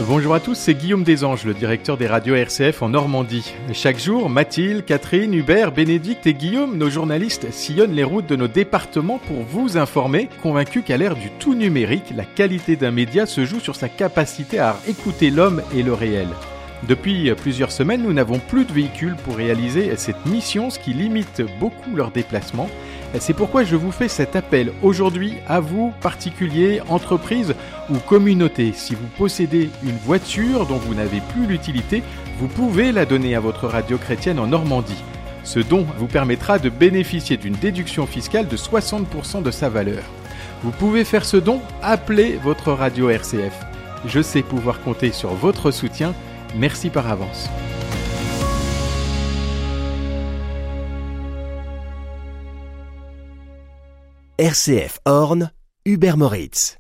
Bonjour à tous, c'est Guillaume Desanges, le directeur des radios RCF en Normandie. Chaque jour, Mathilde, Catherine, Hubert, Bénédicte et Guillaume, nos journalistes, sillonnent les routes de nos départements pour vous informer, convaincus qu'à l'ère du tout numérique, la qualité d'un média se joue sur sa capacité à écouter l'homme et le réel. Depuis plusieurs semaines, nous n'avons plus de véhicules pour réaliser cette mission, ce qui limite beaucoup leurs déplacements. C'est pourquoi je vous fais cet appel aujourd'hui à vous, particuliers, entreprises ou communautés. Si vous possédez une voiture dont vous n'avez plus l'utilité, vous pouvez la donner à votre radio chrétienne en Normandie. Ce don vous permettra de bénéficier d'une déduction fiscale de 60% de sa valeur. Vous pouvez faire ce don, appelez votre radio RCF. Je sais pouvoir compter sur votre soutien. Merci par avance. RCF Orne, Hubert Moritz.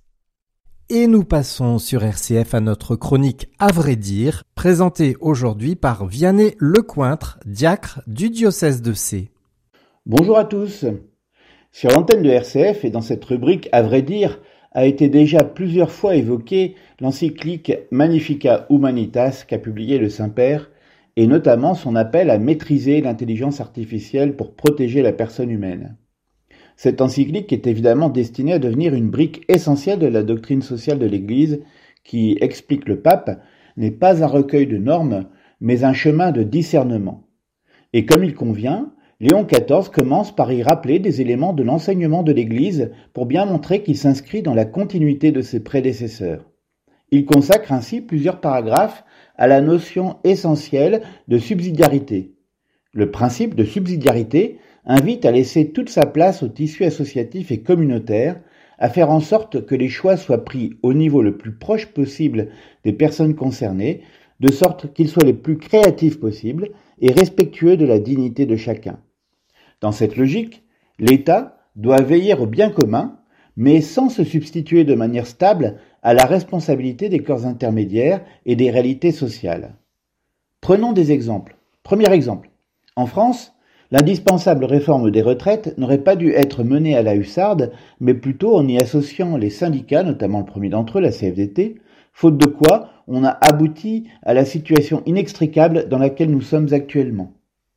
Et nous passons sur RCF à notre chronique À vrai dire, présentée aujourd'hui par Vianney Lecointre, diacre du diocèse de Sées. Bonjour à tous. Sur l'antenne de RCF et dans cette rubrique À vrai dire, a été déjà plusieurs fois évoquée l'encyclique Magnificat Humanitas qu'a publié le Saint-Père, et notamment son appel à maîtriser l'intelligence artificielle pour protéger la personne humaine. Cette encyclique est évidemment destinée à devenir une brique essentielle de la doctrine sociale de l'Église qui, explique le pape, n'est pas un recueil de normes, mais un chemin de discernement. Et comme il convient, Léon XIV commence par y rappeler des éléments de l'enseignement de l'Église pour bien montrer qu'il s'inscrit dans la continuité de ses prédécesseurs. Il consacre ainsi plusieurs paragraphes à la notion essentielle de subsidiarité. Le principe de subsidiarité invite à laisser toute sa place au tissu associatif et communautaire, à faire en sorte que les choix soient pris au niveau le plus proche possible des personnes concernées, de sorte qu'ils soient les plus créatifs possibles et respectueux de la dignité de chacun. Dans cette logique, l'État doit veiller au bien commun, mais sans se substituer de manière stable à la responsabilité des corps intermédiaires et des réalités sociales. Prenons des exemples. Premier exemple. En France, l'indispensable réforme des retraites n'aurait pas dû être menée à la hussarde, mais plutôt en y associant les syndicats, notamment le premier d'entre eux, la CFDT, faute de quoi on a abouti à la situation inextricable dans laquelle nous sommes actuellement.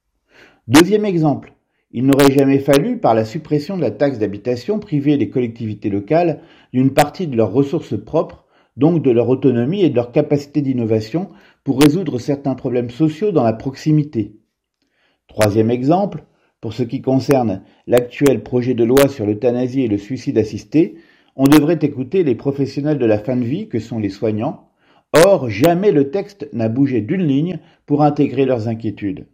Deuxième exemple, il n'aurait jamais fallu, par la suppression de la taxe d'habitation, priver les collectivités locales d'une partie de leurs ressources propres, donc de leur autonomie et de leur capacité d'innovation pour résoudre certains problèmes sociaux dans la proximité. Troisième exemple, pour ce qui concerne l'actuel projet de loi sur l'euthanasie et le suicide assisté, on devrait écouter les professionnels de la fin de vie que sont les soignants. Or, jamais le texte n'a bougé d'une ligne pour intégrer leurs inquiétudes.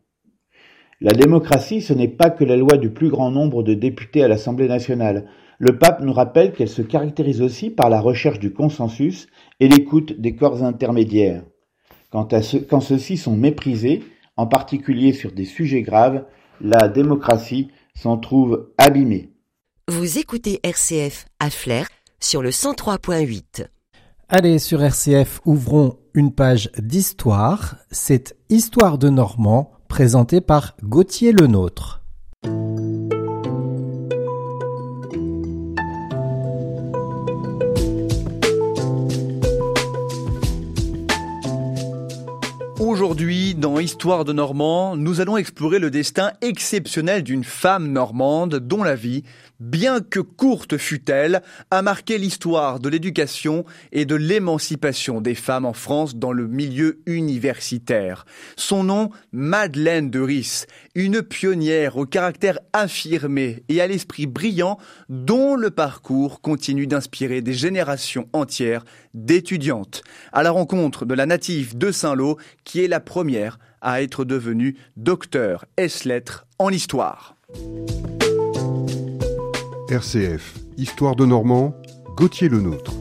La démocratie, ce n'est pas que la loi du plus grand nombre de députés à l'Assemblée nationale. Le pape nous rappelle qu'elle se caractérise aussi par la recherche du consensus et l'écoute des corps intermédiaires. Quand ceux-ci sont méprisés, en particulier sur des sujets graves, la démocratie s'en trouve abîmée. Vous écoutez RCF à Flers sur le 103.8. Allez, sur RCF, ouvrons une page d'histoire. C'est Histoire de Normand, présentée par Gauthier Lenôtre. Aujourd'hui, dans Histoire de Normand, nous allons explorer le destin exceptionnel d'une femme normande dont la vie, bien que courte fût-elle, a marqué l'histoire de l'éducation et de l'émancipation des femmes en France dans le milieu universitaire. Son nom, Madeleine de Ris, une pionnière au caractère affirmé et à l'esprit brillant dont le parcours continue d'inspirer des générations entières d'étudiantes. À la rencontre de la native de Saint-Lô, qui est la première à être devenue docteur ès-lettres en histoire. RCF, Histoire de Normand, Gauthier Lenôtre.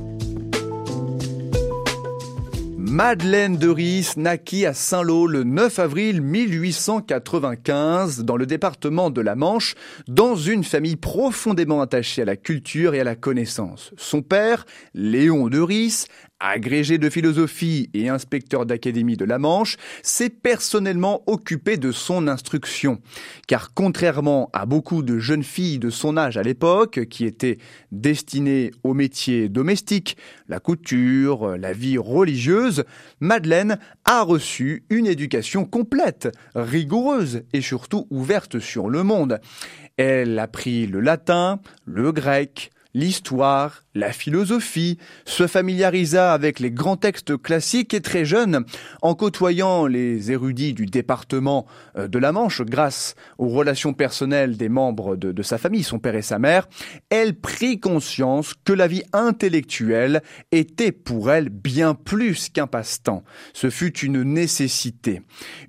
Madeleine de Ris naquit à Saint-Lô le 9 avril 1895 dans le département de la Manche, dans une famille profondément attachée à la culture et à la connaissance. Son père, Léon de Ris, agrégé de philosophie et inspecteur d'académie de la Manche, s'est personnellement occupé de son instruction. Car contrairement à beaucoup de jeunes filles de son âge à l'époque, qui étaient destinées aux métiers domestiques, la couture, la vie religieuse, Madeleine a reçu une éducation complète, rigoureuse et surtout ouverte sur le monde. Elle apprit le latin, le grec, l'histoire, la philosophie, se familiarisa avec les grands textes classiques et très jeune, en côtoyant les érudits du département de la Manche grâce aux relations personnelles des membres de sa famille, son père et sa mère, elle prit conscience que la vie intellectuelle était pour elle bien plus qu'un passe-temps. Ce fut une nécessité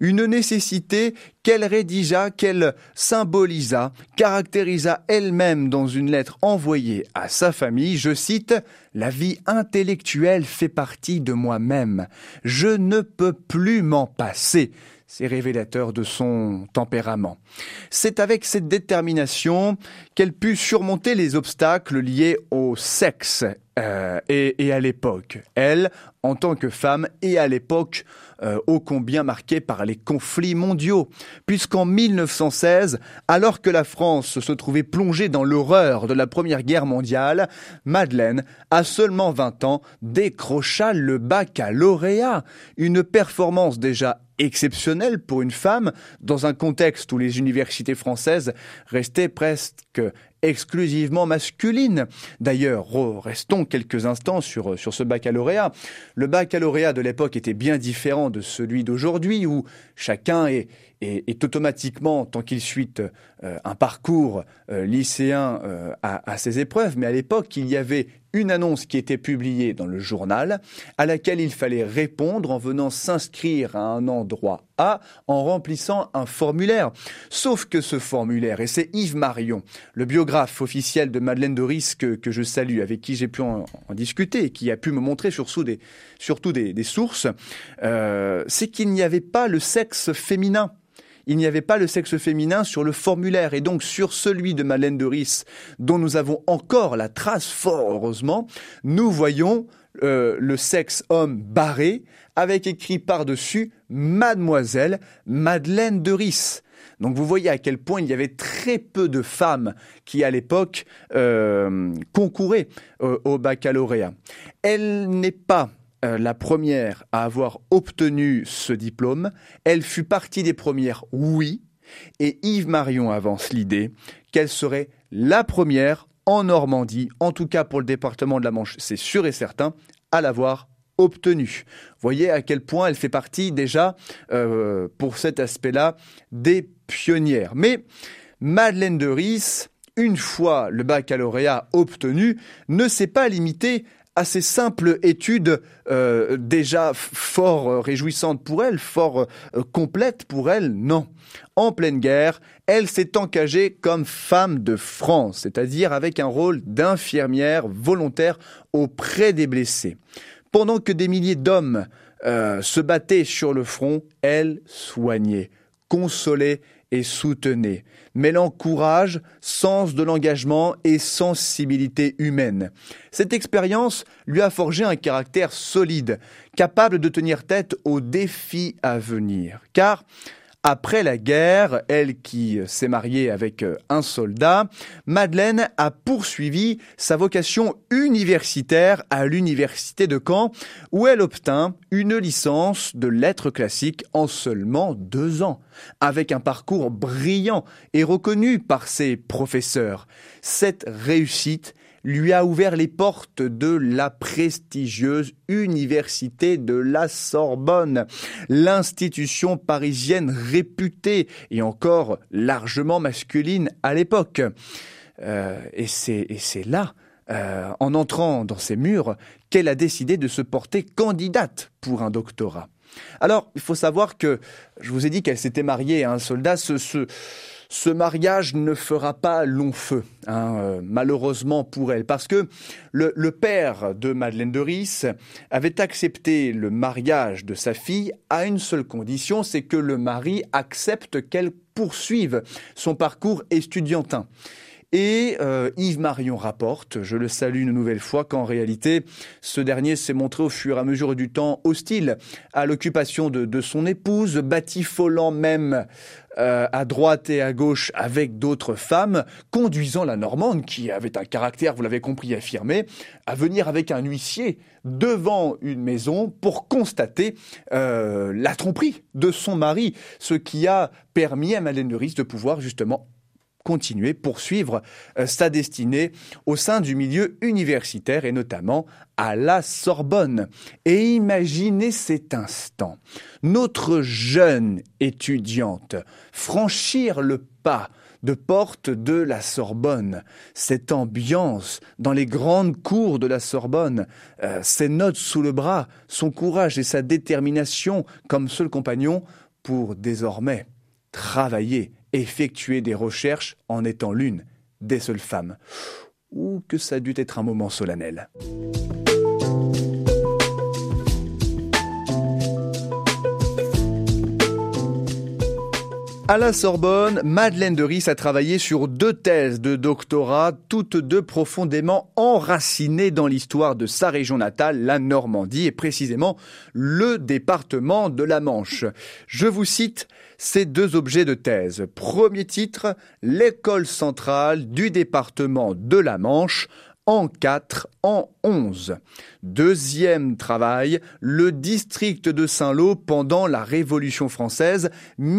qu'elle rédigea, qu'elle symbolisa, caractérisa elle-même dans une lettre envoyée à sa famille. Je cite « La vie intellectuelle fait partie de moi-même. Je ne peux plus m'en passer ». C'est révélateur de son tempérament. C'est avec cette détermination qu'elle put surmonter les obstacles liés au sexe et à l'époque. Elle, en tant que femme, et à l'époque ô combien marquée par les conflits mondiaux. Puisqu'en 1916, alors que la France se trouvait plongée dans l'horreur de la Première Guerre mondiale, Madeleine, à seulement 20 ans, décrocha le baccalauréat. Une performance déjà exceptionnelle pour une femme dans un contexte où les universités françaises restaient presque exclusivement masculines. D'ailleurs, restons quelques instants sur ce baccalauréat. Le baccalauréat de l'époque était bien différent de celui d'aujourd'hui où chacun est automatiquement, tant qu'il suit un parcours lycéen à ses épreuves, mais à l'époque, il y avait une annonce qui était publiée dans le journal, à laquelle il fallait répondre en venant s'inscrire à un endroit A, en remplissant un formulaire. Sauf que ce formulaire, et c'est Yves Marion, le biographe officiel de Madeleine de Ris que je salue, avec qui j'ai pu en discuter, et qui a pu me montrer surtout des sources, c'est qu'il n'y avait pas le sexe féminin. Il n'y avait pas le sexe féminin sur le formulaire et donc sur celui de Madeleine de Ris, dont nous avons encore la trace, fort heureusement, nous voyons le sexe homme barré avec écrit par-dessus Mademoiselle Madeleine de Ris. Donc vous voyez à quel point il y avait très peu de femmes qui à l'époque concouraient au baccalauréat. Elle n'est pas la première à avoir obtenu ce diplôme. Elle fut partie des premières, oui, et Yves Marion avance l'idée qu'elle serait la première en Normandie, en tout cas pour le département de la Manche, c'est sûr et certain, à l'avoir obtenu. Voyez à quel point elle fait partie déjà, pour cet aspect-là, des pionnières. Mais Madeleine de Ris, une fois le baccalauréat obtenu, ne s'est pas limitée à ces simples études déjà fort réjouissantes pour elle, fort complètes pour elle, non. En pleine guerre, elle s'est engagée comme femme de France, c'est-à-dire avec un rôle d'infirmière volontaire auprès des blessés. Pendant que des milliers d'hommes se battaient sur le front, elle soignait, consolait et soutenait, mêlant courage, sens de l'engagement et sensibilité humaine. Cette expérience lui a forgé un caractère solide, capable de tenir tête aux défis à venir. Car après la guerre, elle qui s'est mariée avec un soldat, Madeleine a poursuivi sa vocation universitaire à l'université de Caen, où elle obtint une licence de lettres classiques en seulement 2 ans, avec un parcours brillant et reconnu par ses professeurs. Cette réussite lui a ouvert les portes de la prestigieuse université de la Sorbonne, l'institution parisienne réputée et encore largement masculine à l'époque. Et c'est là, en entrant dans ces murs, qu'elle a décidé de se porter candidate pour un doctorat. Alors, il faut savoir que, je vous ai dit qu'elle s'était mariée à un soldat, ce mariage ne fera pas long feu, malheureusement pour elle, parce que le père de Madeleine de Ris avait accepté le mariage de sa fille à une seule condition, c'est que le mari accepte qu'elle poursuive son parcours estudiantin. Et Yves-Marion rapporte, je le salue une nouvelle fois, qu'en réalité, ce dernier s'est montré au fur et à mesure du temps hostile à l'occupation de son épouse, batifolant même à droite et à gauche avec d'autres femmes, conduisant la Normande, qui avait un caractère, vous l'avez compris, affirmé, à venir avec un huissier devant une maison pour constater la tromperie de son mari, ce qui a permis à Madeleine de Ris de pouvoir justement continuer, poursuivre sa destinée au sein du milieu universitaire et notamment à la Sorbonne. Et imaginez cet instant, notre jeune étudiante franchir le pas de porte de la Sorbonne, cette ambiance dans les grandes cours de la Sorbonne, ses notes sous le bras, son courage et sa détermination comme seul compagnon pour désormais travailler, effectuer des recherches en étant l'une des seules femmes. Ou que ça a dû être un moment solennel. À la Sorbonne, Madeleine de Ris a travaillé sur 2 thèses de doctorat, toutes 2 profondément enracinées dans l'histoire de sa région natale, la Normandie, et précisément le département de la Manche. Je vous cite ces 2 objets de thèse. Premier titre, l'école centrale du département de la Manche, en 4, en 11. Deuxième travail, le district de Saint-Lô pendant la Révolution française,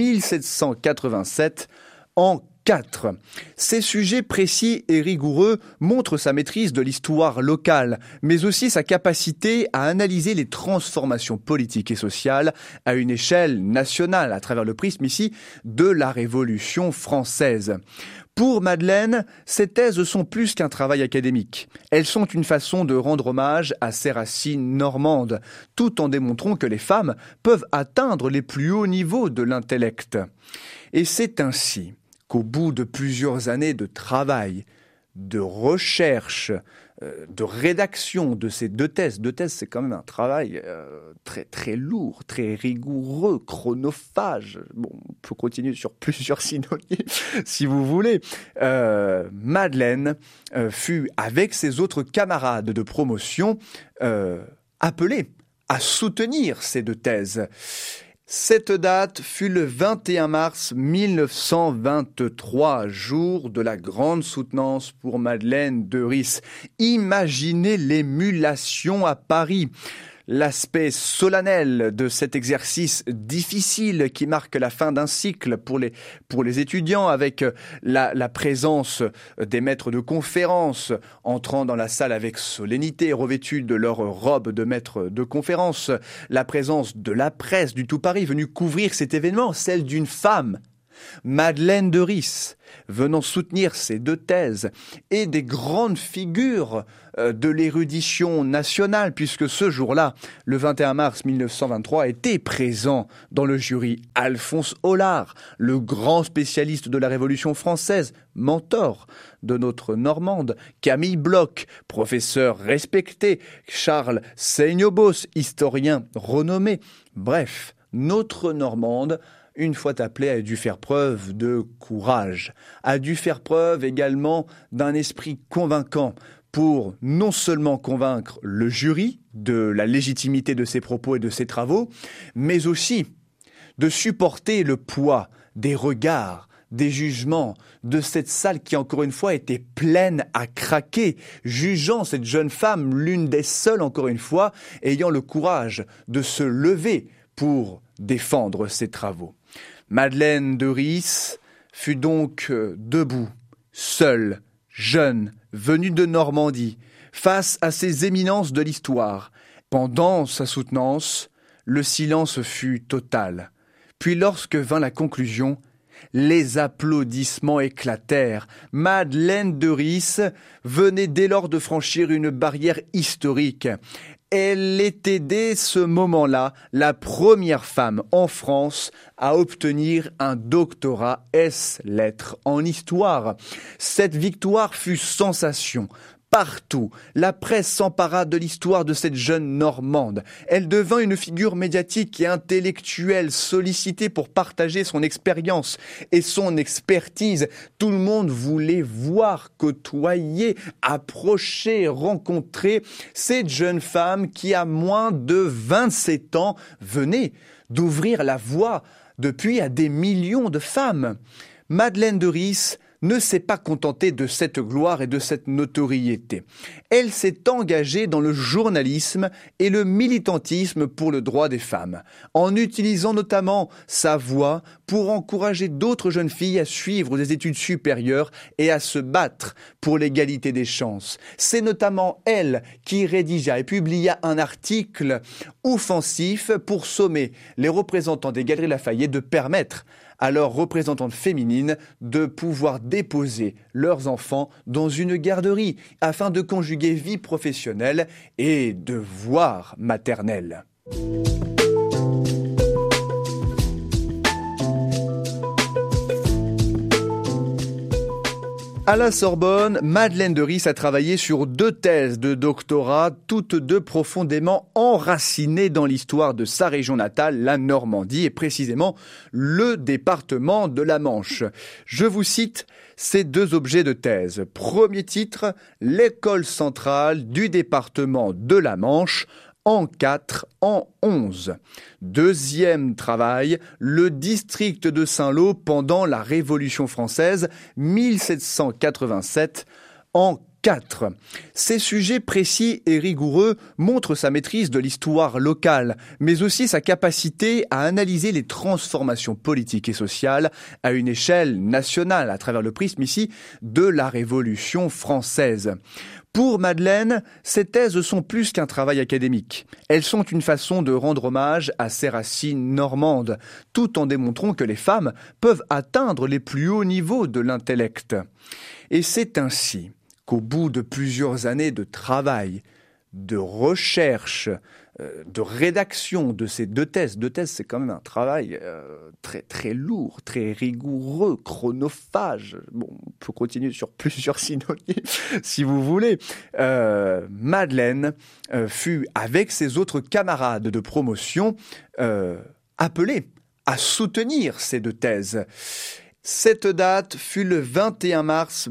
1787, en 4. Ces sujets précis et rigoureux montrent sa maîtrise de l'histoire locale, mais aussi sa capacité à analyser les transformations politiques et sociales à une échelle nationale, à travers le prisme ici de la Révolution française. Pour Madeleine, ces thèses sont plus qu'un travail académique. Elles sont une façon de rendre hommage à ses racines normandes, tout en démontrant que les femmes peuvent atteindre les plus hauts niveaux de l'intellect. Et c'est ainsi qu'au bout de plusieurs années de travail, de recherche, de rédaction de ces 2 thèses. 2 thèses, c'est quand même un travail très très lourd, très rigoureux, chronophage. Bon, on peut continuer sur plusieurs synonymes si vous voulez. Madeleine fut, avec ses autres camarades de promotion, appelée à soutenir ces 2 thèses. Cette date fut le 21 mars 1923, jour de la grande soutenance pour Madeleine de Ris. Imaginez l'émulation à Paris. L'aspect solennel de cet exercice difficile qui marque la fin d'un cycle pour les étudiants, avec la présence des maîtres de conférences entrant dans la salle avec solennité, revêtus de leur robe de maître de conférence, la présence de la presse du tout Paris venue couvrir cet événement, celle d'une femme, Madeleine de Ris, venant soutenir ces 2 thèses, et des grandes figures de l'érudition nationale, puisque ce jour-là, le 21 mars 1923, était présent dans le jury Alphonse Hollard, le grand spécialiste de la Révolution française, mentor de notre Normande, Camille Bloch, professeur respecté, Charles Seignobos, historien renommé. Bref, notre Normande, une fois appelée, a dû faire preuve de courage, a dû faire preuve également d'un esprit convaincant pour non seulement convaincre le jury de la légitimité de ses propos et de ses travaux, mais aussi de supporter le poids des regards, des jugements de cette salle qui, encore une fois, était pleine à craquer, jugeant cette jeune femme, l'une des seules, encore une fois, ayant le courage de se lever pour défendre ses travaux. Madeleine de Ris fut donc debout, seule, jeune, venue de Normandie, face à ces éminences de l'histoire. Pendant sa soutenance, le silence fut total. Puis lorsque vint la conclusion, les applaudissements éclatèrent. Madeleine de Ris venait dès lors de franchir une barrière historique. Elle était dès ce moment-là la première femme en France à obtenir un doctorat ès lettres en histoire. Cette victoire fut sensation Partout, la presse s'empara de l'histoire de cette jeune Normande. Elle devint une figure médiatique et intellectuelle sollicitée pour partager son expérience et son expertise. Tout le monde voulait voir, côtoyer, approcher, rencontrer cette jeune femme qui, à moins de 27 ans, venait d'ouvrir la voie depuis à des millions de femmes. Madeleine de Ries ne s'est pas contentée de cette gloire et de cette notoriété. Elle s'est engagée dans le journalisme et le militantisme pour le droit des femmes, en utilisant notamment sa voix pour encourager d'autres jeunes filles à suivre des études supérieures et à se battre pour l'égalité des chances. C'est notamment elle qui rédigea et publia un article offensif pour sommer les représentants des Galeries Lafayette de permettre à leurs représentantes féminines de pouvoir déposer leurs enfants dans une garderie afin de conjuguer vie professionnelle et devoir maternel. À la Sorbonne, Madeleine de Ries a travaillé sur 2 thèses de doctorat, toutes 2 profondément enracinées dans l'histoire de sa région natale, la Normandie, et précisément le département de la Manche. Je vous cite ces 2 objets de thèse. Premier titre, l'école centrale du département de la Manche, en 4, en 11. Deuxième travail, le district de Saint-Lô pendant la Révolution française, 1787, en 4. Ces sujets précis et rigoureux montrent sa maîtrise de l'histoire locale, mais aussi sa capacité à analyser les transformations politiques et sociales à une échelle nationale, à travers le prisme ici de la Révolution française. Pour Madeleine, ces thèses sont plus qu'un travail académique. Elles sont une façon de rendre hommage à ses racines normandes, tout en démontrant que les femmes peuvent atteindre les plus hauts niveaux de l'intellect. Et c'est ainsi qu'au bout de plusieurs années de travail, de recherche, de rédaction de ces 2 thèses. 2 thèses, c'est quand même un travail très très lourd, très rigoureux, chronophage. Bon, on peut continuer sur plusieurs synonymes si vous voulez. Madeleine fut, avec ses autres camarades de promotion, appelée à soutenir ces 2 thèses. Cette date fut le 21 mars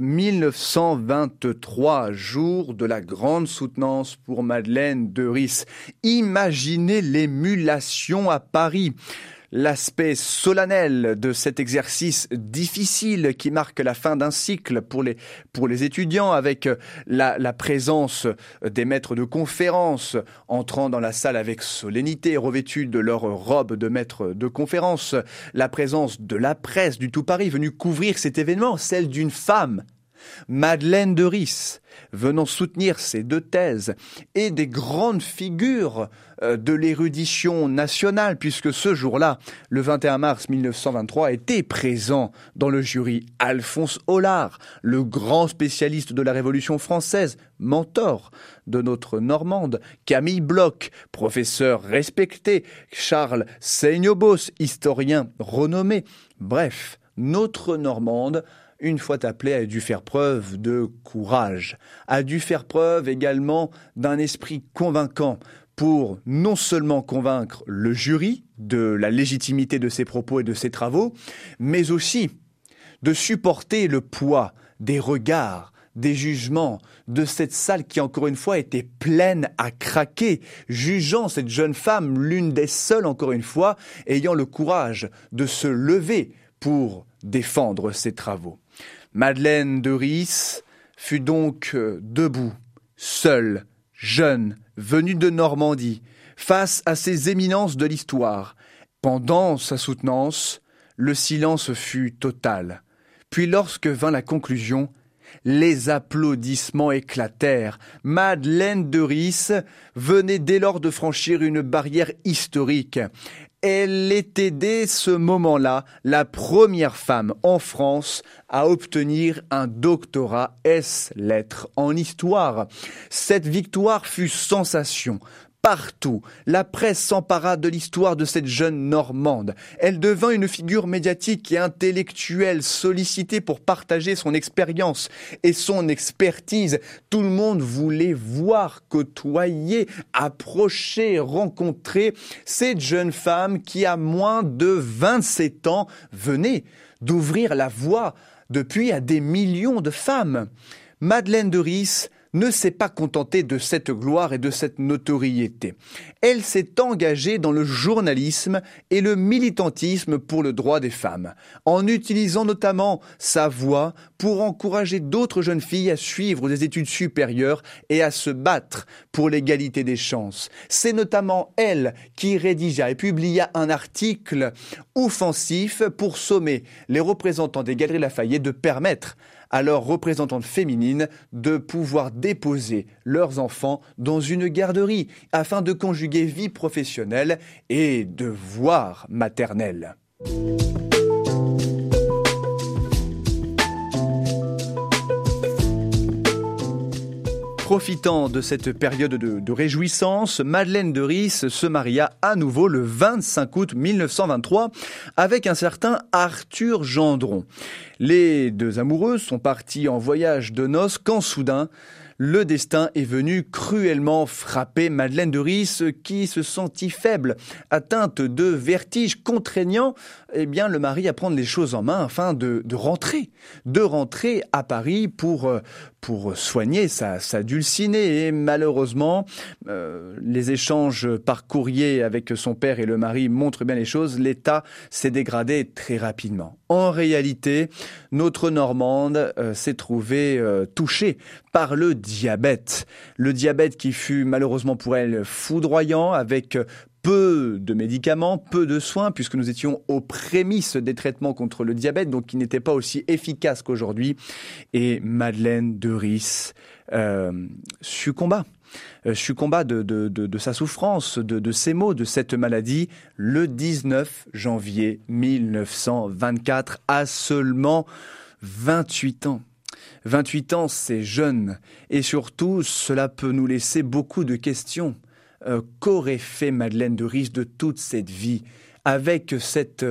1923, jour de la grande soutenance pour Madeleine de Ries. Imaginez l'émulation à Paris. L'aspect solennel de cet exercice difficile qui marque la fin d'un cycle pour les étudiants, avec la présence des maîtres de conférences entrant dans la salle avec solennité, revêtus de leur robe de maître de conférence, la présence de la presse du tout Paris venue couvrir cet événement, celle d'une femme, Madeleine de Ries, venant soutenir ces 2 thèses, et des grandes figures de l'érudition nationale, puisque ce jour-là, le 21 mars 1923, était présent dans le jury Alphonse Hollard, le grand spécialiste de la Révolution française, mentor de notre Normande, Camille Bloch, professeur respecté, Charles Seignobos, historien renommé. Bref, notre Normande, une fois appelée, a dû faire preuve de courage, a dû faire preuve également d'un esprit convaincant pour non seulement convaincre le jury de la légitimité de ses propos et de ses travaux, mais aussi de supporter le poids des regards, des jugements de cette salle qui, encore une fois, était pleine à craquer, jugeant cette jeune femme, l'une des seules, encore une fois, ayant le courage de se lever pour défendre ses travaux. Madeleine de Ries fut donc debout, seule, jeune, venue de Normandie, face à ces éminences de l'histoire. Pendant sa soutenance, le silence fut total. Puis lorsque vint la conclusion, les applaudissements éclatèrent. Madeleine de Ries venait dès lors de franchir une barrière historique. Elle était dès ce moment-là la première femme en France à obtenir un doctorat ès lettres en histoire. Cette victoire fut sensation partout. La presse s'empara de l'histoire de cette jeune Normande. Elle devint une figure médiatique et intellectuelle sollicitée pour partager son expérience et son expertise. Tout le monde voulait voir, côtoyer, approcher, rencontrer cette jeune femme qui, à moins de 27 ans, venait d'ouvrir la voie depuis à des millions de femmes. Madeleine de Ris ne s'est pas contentée de cette gloire et de cette notoriété. Elle s'est engagée dans le journalisme et le militantisme pour le droit des femmes, en utilisant notamment sa voix pour encourager d'autres jeunes filles à suivre des études supérieures et à se battre pour l'égalité des chances. C'est notamment elle qui rédigea et publia un article offensif pour sommer les représentants des Galeries Lafayette de permettre à leurs représentantes féminines de pouvoir déposer leurs enfants dans une garderie afin de conjuguer vie professionnelle et devoir maternel. Profitant de cette période de réjouissance, Madeleine de Ris se maria à nouveau le 25 août 1923 avec un certain Arthur Gendron. Les deux amoureux sont partis en voyage de noces quand soudain, le destin est venu cruellement frapper Madeleine de Ris qui se sentit faible, atteinte de vertige contraignant le mari à prendre les choses en main afin de rentrer à Paris pour soigner sa dulcinée. Et malheureusement, les échanges par courrier avec son père et le mari montrent bien les choses. L'état s'est dégradé très rapidement. En réalité, notre Normande s'est trouvée touchée par le diabète. Le diabète qui fut malheureusement pour elle foudroyant avec peu de médicaments, peu de soins, puisque nous étions aux prémices des traitements contre le diabète, donc qui n'étaient pas aussi efficaces qu'aujourd'hui. Et Madeleine de Ris succomba de sa souffrance, de ses maux, de cette maladie, le 19 janvier 1924, à seulement 28 ans. 28 ans, c'est jeune. Et surtout, cela peut nous laisser beaucoup de questions. Qu'aurait fait Madeleine de Ris de toute cette vie avec cette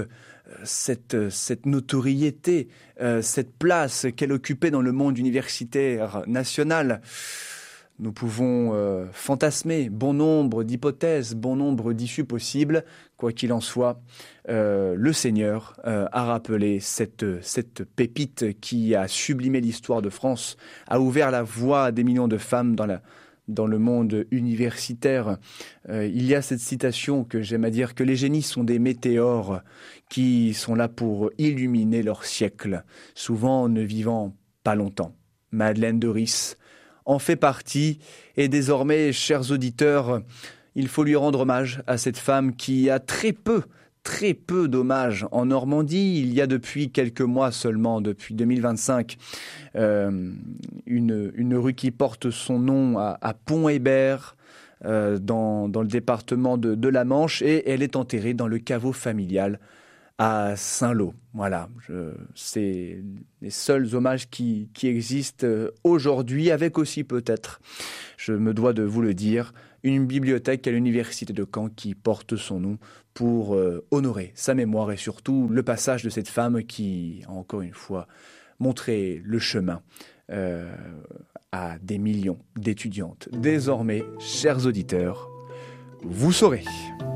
notoriété, cette place qu'elle occupait dans le monde universitaire national? Nous pouvons fantasmer bon nombre d'hypothèses, bon nombre d'issues possibles. Quoi qu'il en soit, le Seigneur a rappelé cette pépite qui a sublimé l'histoire de France, a ouvert la voie à des millions de femmes dans le monde universitaire. Il y a cette citation que j'aime à dire, que les génies sont des météores qui sont là pour illuminer leur siècle, souvent ne vivant pas longtemps. Madeleine de Ris en fait partie, et désormais, chers auditeurs, il faut lui rendre hommage à cette femme qui a très peu d'hommages en Normandie. Il y a depuis quelques mois seulement, depuis 2025, une rue qui porte son nom à Pont-Hébert, dans le département de la Manche, et elle est enterrée dans le caveau familial à Saint-Lô. Voilà, c'est les seuls hommages qui existent aujourd'hui, avec aussi peut-être, je me dois de vous le dire, une bibliothèque à l'université de Caen qui porte son nom pour honorer sa mémoire et surtout le passage de cette femme qui a encore une fois montré le chemin à des millions d'étudiantes. Désormais, chers auditeurs, vous saurez.